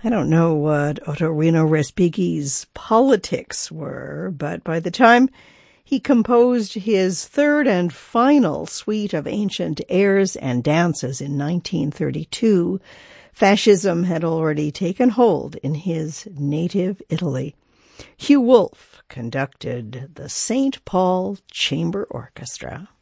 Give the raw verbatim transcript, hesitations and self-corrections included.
I don't know what Ottorino Respighi's politics were, but by the time he composed his third and final suite of ancient airs and dances in nineteen thirty-two, fascism had already taken hold in his native Italy. Hugh Wolf conducted the Saint Paul Chamber Orchestra.